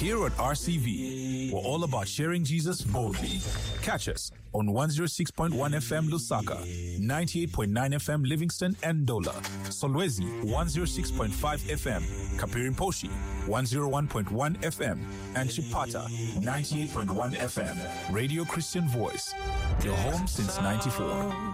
Here at RCV, we're all about sharing Jesus boldly. Catch us on 106.1 FM Lusaka, 98.9 FM Livingston and Dola, Solwezi 106.5 FM, Kapirimposhi 101.1 FM, and Chipata 98.1 FM. Radio Christian Voice, your home since '94.